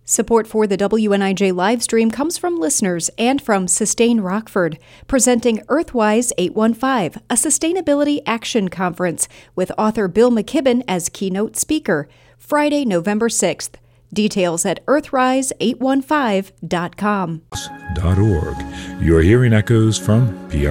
Support for the WNIJ livestream comes from listeners and from Sustain Rockford, presenting Earthwise 815, a sustainability action conference with author Bill McKibben as keynote speaker, Friday, November 6th. Details at earthrise815.com. .org. You're hearing echoes from PR